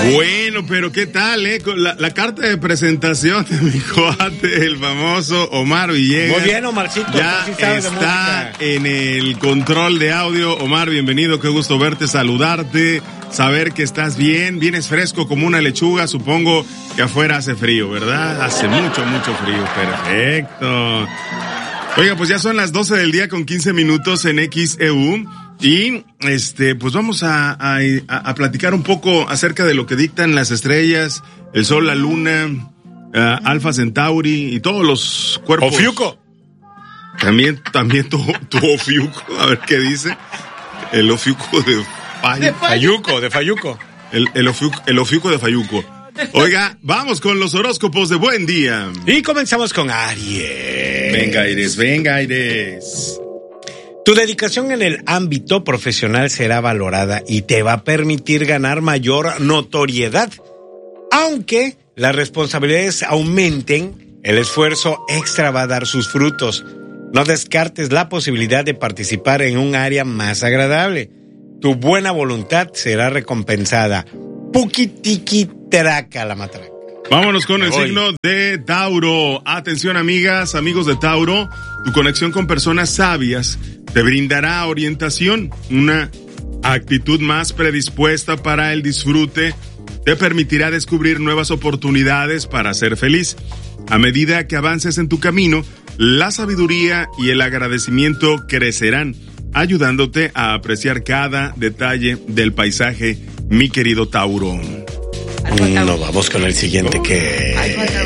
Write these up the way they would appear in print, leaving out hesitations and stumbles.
Bueno, pero ¿qué tal, La carta de presentación de mi cuate, el famoso Omar Villegas. Muy bien, Omarcito. Ya sí sabes está en el control de audio. Omar, bienvenido, qué gusto verte, saludarte, saber que estás bien, vienes fresco como una lechuga. Supongo que afuera hace frío, ¿verdad? Hace mucho frío. Perfecto. Oiga, pues ya son las 12 del día con 15 minutos en XEU. Y pues vamos a platicar un poco acerca de lo que dictan las estrellas, el sol, la luna, Alfa Centauri y todos los cuerpos. Ofiuco. También tu Ofiuco, a ver qué dice. El Ofiuco de Fayuco. El Ofiuco de Fayuco. Oiga, vamos con los horóscopos de buen día. Y comenzamos con Aries. Venga, Aries. Tu dedicación en el ámbito profesional será valorada y te va a permitir ganar mayor notoriedad. Aunque las responsabilidades aumenten, el esfuerzo extra va a dar sus frutos. No descartes la posibilidad de participar en un área más agradable. Tu buena voluntad será recompensada. Puquitiqui traca la matraca. Vámonos con el signo de Tauro. Atención, amigas, amigos de Tauro. Tu conexión con personas sabias te brindará orientación. Una actitud más predispuesta para el disfrute te permitirá descubrir nuevas oportunidades para ser feliz. A medida que avances en tu camino, la sabiduría y el agradecimiento crecerán, ayudándote a apreciar cada detalle del paisaje, mi querido Tauro. No, vamos con el siguiente que...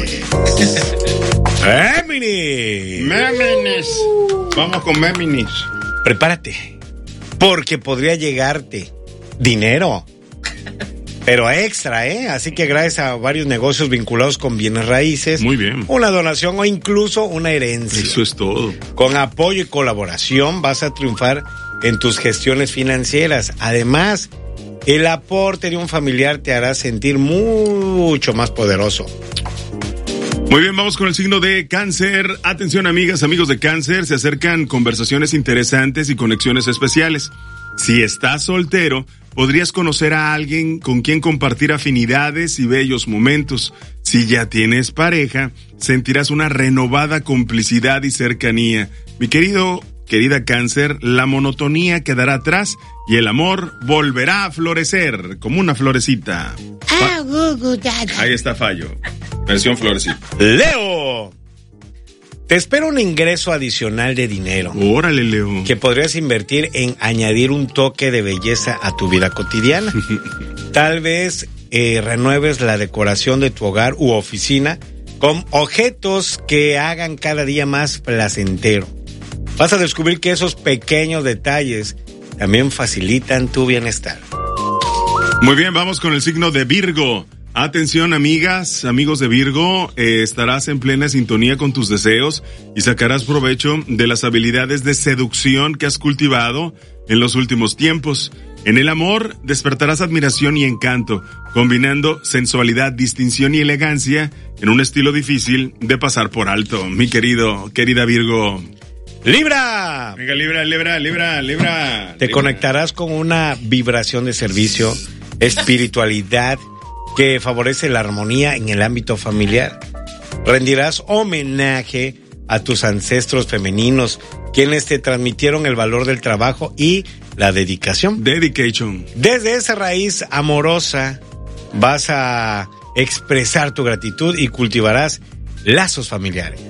Géminis. Vamos con Géminis. Prepárate, porque podría llegarte dinero, pero extra, Así que gracias a varios negocios vinculados con bienes raíces, muy bien, una donación o incluso una herencia. Eso es todo. Con apoyo y colaboración vas a triunfar en tus gestiones financieras. Además, el aporte de un familiar te hará sentir mucho más poderoso. Muy bien, vamos con el signo de Cáncer. Atención, amigas, amigos de Cáncer, se acercan conversaciones interesantes y conexiones especiales. Si estás soltero, podrías conocer a alguien con quien compartir afinidades y bellos momentos. Si ya tienes pareja, sentirás una renovada complicidad y cercanía. Mi querida Cáncer, la monotonía quedará atrás y el amor volverá a florecer como una florecita. Ahí está Fallo, versión florecita. Leo, te espera un ingreso adicional de dinero. Órale, Leo. Que podrías invertir en añadir un toque de belleza a tu vida cotidiana. Tal vez renueves la decoración de tu hogar u oficina con objetos que hagan cada día más placentero. Vas a descubrir que esos pequeños detalles también facilitan tu bienestar. Muy bien, vamos con el signo de Virgo. Atención, amigas, amigos de Virgo, estarás en plena sintonía con tus deseos y sacarás provecho de las habilidades de seducción que has cultivado en los últimos tiempos. En el amor despertarás admiración y encanto, combinando sensualidad, distinción y elegancia en un estilo difícil de pasar por alto. Mi querida Virgo. ¡Libra! Venga, Libra. Te conectarás con una vibración de servicio, espiritualidad, que favorece la armonía en el ámbito familiar. Rendirás homenaje a tus ancestros femeninos, quienes te transmitieron el valor del trabajo y la dedicación. Dedication. Desde esa raíz amorosa vas a expresar tu gratitud y cultivarás lazos familiares.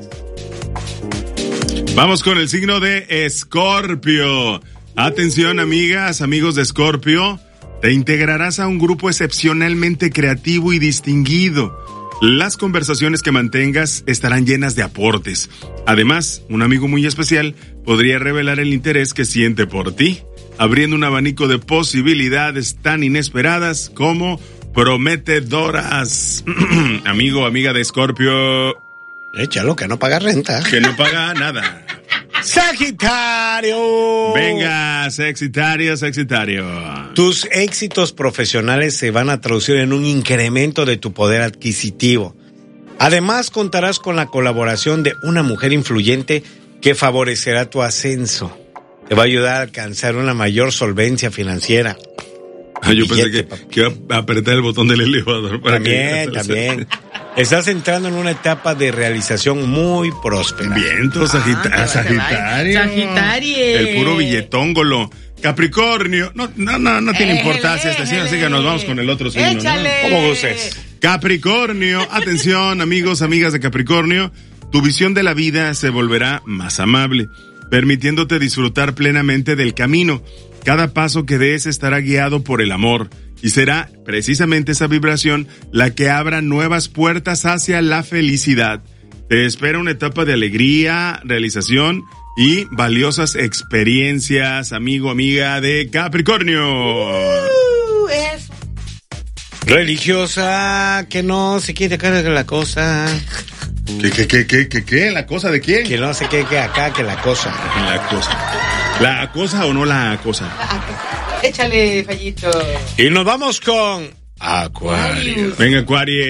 Vamos con el signo de Escorpio. Atención, amigas, amigos de Escorpio. Te integrarás a un grupo excepcionalmente creativo y distinguido. Las conversaciones que mantengas estarán llenas de aportes. Además, un amigo muy especial podría revelar el interés que siente por ti, abriendo un abanico de posibilidades tan inesperadas como prometedoras. Amigo, amiga de Escorpio. Échalo, que no paga renta. Que no paga nada. Sagitario. Venga, Sagitario. Tus éxitos profesionales se van a traducir en un incremento de tu poder adquisitivo. Además, contarás con la colaboración de una mujer influyente que favorecerá tu ascenso. Te va a ayudar a alcanzar una mayor solvencia financiera. Yo pensé que iba a apretar el botón del elevador para También. Estás entrando en una etapa de realización muy próspera. Viento, Sagitario. El puro billetóngolo. Capricornio. No tiene importancia este signo, así que nos vamos con el otro signo. Échale. ¿No? ¿Cómo gustes? Capricornio. Atención, amigos, amigas de Capricornio. Tu visión de la vida se volverá más amable, permitiéndote disfrutar plenamente del camino. Cada paso que des estará guiado por el amor y será precisamente esa vibración la que abra nuevas puertas hacia la felicidad. Te espera una etapa de alegría, realización y valiosas experiencias, amigo, amiga de Capricornio. Eso. Religiosa, que no se quiere cargar la cosa. ¿Qué? ¿La cosa de quién? Que no se quede acá, que la cosa. La cosa. ¿La cosa o no la cosa? Échale, Fallito. Y nos vamos con Acuario. Venga,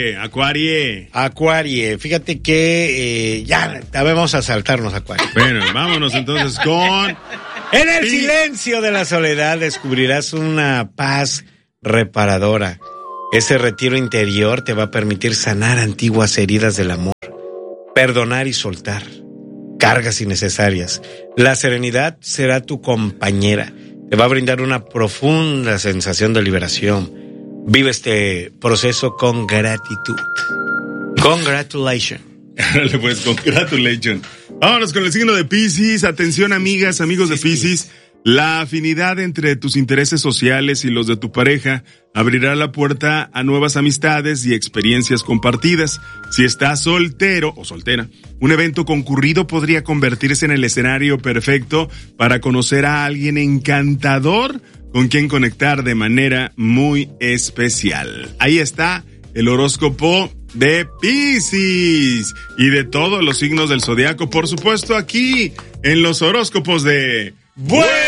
Acuario. Fíjate que ya vamos a saltarnos, Acuario. Bueno, vámonos entonces con... En el silencio de la soledad descubrirás una paz reparadora. Ese retiro interior te va a permitir sanar antiguas heridas del amor, perdonar y soltar cargas innecesarias. La serenidad será tu compañera. Te va a brindar una profunda sensación de liberación. Vive este proceso con gratitud. Congratulations. Pues, congratulations. Vámonos con el signo de Piscis. Atención, amigas, amigos de Piscis. La afinidad entre tus intereses sociales y los de tu pareja abrirá la puerta a nuevas amistades y experiencias compartidas. Si estás soltero o soltera, un evento concurrido podría convertirse en el escenario perfecto para conocer a alguien encantador con quien conectar de manera muy especial. Ahí está el horóscopo de Piscis y de todos los signos del zodiaco, por supuesto, aquí en los horóscopos de Buenos